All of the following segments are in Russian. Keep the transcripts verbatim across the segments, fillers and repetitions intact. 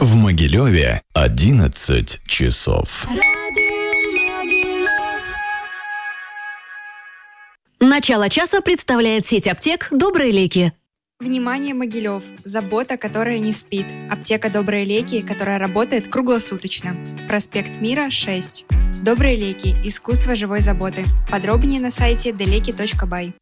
В Могилеве одиннадцать часов. Начало часа представляет сеть аптек «Добрые леки». Внимание, Могилев! Забота, которая не спит. Аптека «Добрые леки», которая работает круглосуточно. Проспект Мира, шесть. «Добрые леки. Искусство живой заботы». Подробнее на сайте делеки точка бай.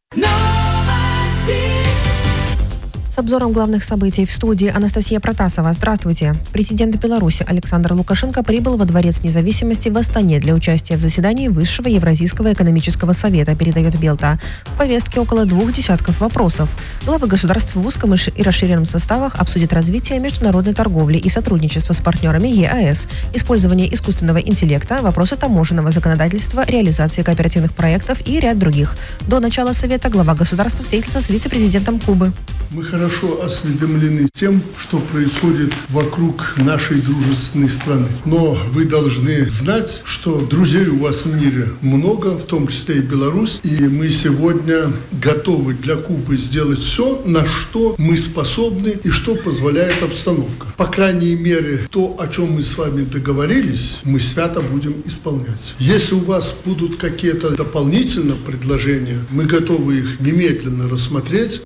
С обзором главных событий в студии Анастасия Протасова. Здравствуйте. Президент Беларуси Александр Лукашенко прибыл во Дворец независимости в Астане для участия в заседании Высшего Евразийского экономического совета, передает Белта. В повестке около двух десятков вопросов. Главы государств в узком и расширенном составах обсудят развитие международной торговли и сотрудничество с партнерами ЕАЭС, использование искусственного интеллекта, вопросы таможенного законодательства, реализации кооперативных проектов и ряд других. До начала совета глава государства встретился с вице-президентом Кубы. Мы хорошо осведомлены тем, что происходит вокруг нашей дружественной страны. Но вы должны знать, что друзей у вас в мире много, в том числе и Беларусь. И мы сегодня готовы для Кубы сделать все, на что мы способны и что позволяет обстановка. По крайней мере, то, о чем мы с вами договорились, мы свято будем исполнять. Если у вас будут какие-то дополнительные предложения, мы готовы их немедленно рассмотреть.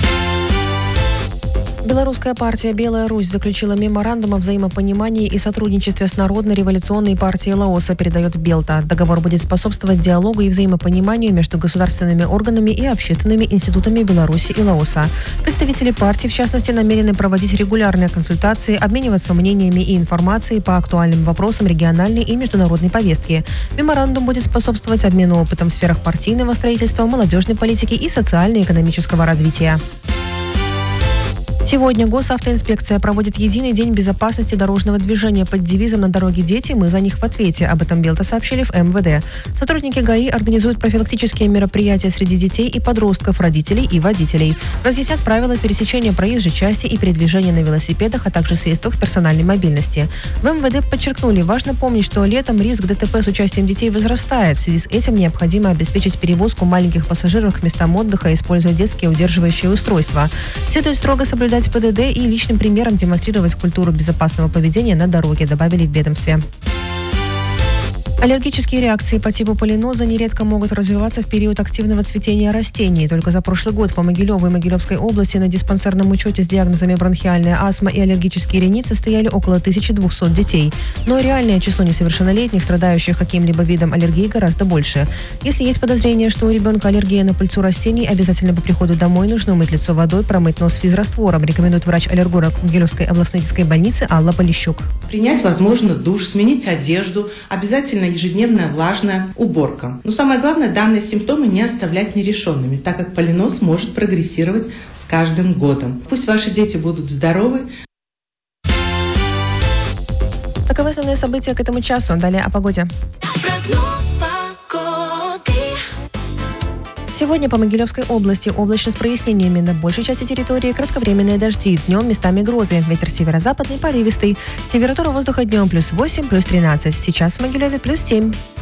Белорусская партия «Белая Русь» заключила меморандум о взаимопонимании и сотрудничестве с Народно-революционной партией Лаоса, передает Белта. Договор будет способствовать диалогу и взаимопониманию между государственными органами и общественными институтами Беларуси и Лаоса. Представители партии, в частности, намерены проводить регулярные консультации, обмениваться мнениями и информацией по актуальным вопросам региональной и международной повестки. Меморандум будет способствовать обмену опытом в сферах партийного строительства, молодежной политики и социально-экономического развития. Сегодня госавтоинспекция проводит единый день безопасности дорожного движения под девизом «На дороге дети, мы за них в ответе». Об этом Белта сообщили в эм вэ дэ. Сотрудники ГАИ организуют профилактические мероприятия среди детей и подростков, родителей и водителей. Разъяснят правила пересечения проезжей части и передвижения на велосипедах, а также средствах персональной мобильности. В эм вэ дэ подчеркнули, важно помнить, что летом риск дэ тэ пэ с участием детей возрастает. В связи с этим необходимо обеспечить перевозку маленьких пассажиров к местам отдыха, используя детские удерживающие устройства. Следует строго соблюдать пэ дэ дэ и личным примером демонстрировать культуру безопасного поведения на дороге, добавили в ведомстве. Аллергические реакции по типу полиноза нередко могут развиваться в период активного цветения растений. Только за прошлый год по Могилеву и Могилевской области на диспансерном учете с диагнозами бронхиальная астма и аллергические ринит стояли около тысячи двухсот детей. Но реальное число несовершеннолетних, страдающих каким-либо видом аллергии, гораздо больше. Если есть подозрение, что у ребенка аллергия на пыльцу растений, обязательно по приходу домой нужно умыть лицо водой, промыть нос физраствором, рекомендует врач-аллерголог Могилевской областной детской больницы Алла Полищук. Принять, возможно, душ, сменить одежду, обязательно ежедневная влажная уборка. Но самое главное, данные симптомы не оставлять нерешенными, так как полиноз может прогрессировать с каждым годом. Пусть ваши дети будут здоровы. Таковы основные события к этому часу. Далее о погоде. Сегодня по Могилевской области облачно с прояснениями. На большей части территории кратковременные дожди. Днем местами грозы. Ветер северо-западный порывистый. Температура воздуха днем плюс восемь, плюс тринадцать. Сейчас в Могилеве плюс семь.